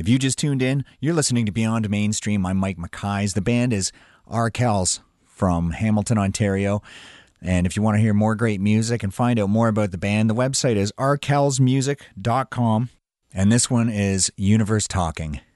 If you just tuned in, you're listening to Beyond Mainstream. I'm Mike McKay. The band is Arkells from Hamilton, Ontario. And if you want to hear more great music and find out more about the band, the website is arkellsmusic.com. And this one is Universe Talking.